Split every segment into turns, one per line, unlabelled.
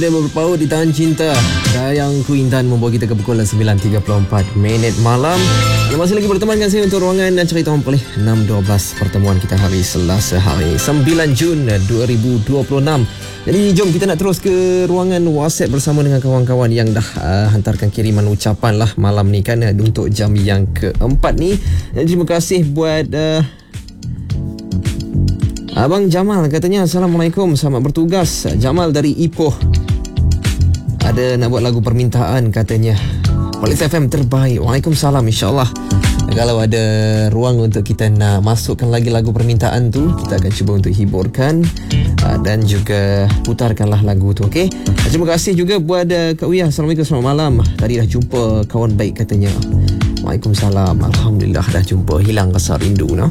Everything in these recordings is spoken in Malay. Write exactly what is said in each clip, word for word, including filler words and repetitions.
kita berpaut di tangan cinta. Dayang Ku Intan membawa kita ke pukul sembilan tiga puluh empat minit malam. Yang masih lagi berteman dengan saya untuk ruangan dan cerita mempelih enam dua belas pertemuan kita hari Selasa hari sembilan Jun dua ribu dua puluh enam. Jadi jom kita nak terus ke ruangan WhatsApp bersama dengan kawan-kawan yang dah uh, hantarkan kiriman ucapan lah malam ni kan, uh, untuk jam yang keempat ni. Dan terima kasih buat uh, Abang Jamal, katanya Assalamualaikum, selamat bertugas. Jamal dari Ipoh. Ada nak buat lagu permintaan katanya. Polis F M terbaik. Waalaikumsalam, insyaAllah. Kalau ada ruang untuk kita nak masukkan lagi lagu permintaan tu, kita akan cuba untuk hiburkan uh, dan juga putarkanlah lagu tu, okey? Terima kasih juga buat uh, Kak Wiyah. Assalamualaikum, selamat malam. Tadi dah jumpa kawan baik katanya. Waalaikumsalam. Alhamdulillah dah jumpa. Hilang rasa rindu, no?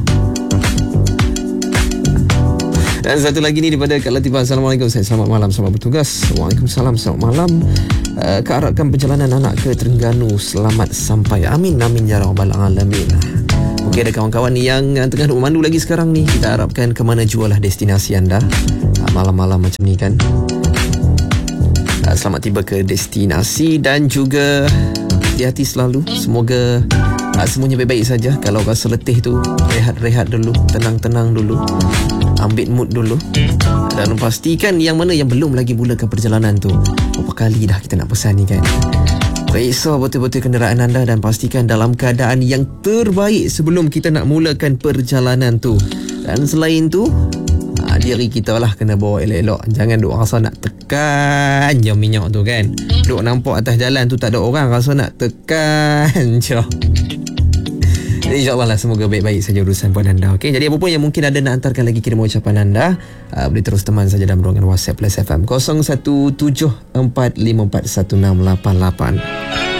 Dan satu lagi ni daripada Kak Latifah. Assalamualaikum, saya selamat malam, selamat bertugas. Waalaikumsalam, selamat malam. uh, Kak harapkan perjalanan anak ke Terengganu selamat sampai. Amin, amin ya rabbal alamin. Okey, ada kawan-kawan yang tengah duk memandu lagi sekarang ni. Kita harapkan ke mana jua lah destinasi anda uh, malam-malam macam ni kan. uh, Selamat tiba ke destinasi dan juga hati-hati selalu. Semoga uh, semuanya baik-baik saja. Kalau rasa letih tu, rehat-rehat dulu, tenang-tenang dulu, ambil mood dulu, dan pastikan yang mana yang belum lagi mulakan perjalanan tu. Berapa kali dah kita nak pesan ni kan. Periksa betul-betul kenderaan anda dan pastikan dalam keadaan yang terbaik sebelum kita nak mulakan perjalanan tu. Dan selain tu, ha, diri kita lah kena bawa elok-elok. Jangan duk rasa nak tekan je minyak tu kan. Duk nampak atas jalan tu tak ada orang, rasa nak tekan je. InsyaAllah lah, semoga baik-baik saja urusan puan anda. Okay? Jadi apa pun yang mungkin ada nak hantarkan lagi kirim ucapan anda, uh, boleh terus teman saja dalam ruangan WhatsApp Plus F M kosong satu tujuh empat lima empat satu enam lapan lapan.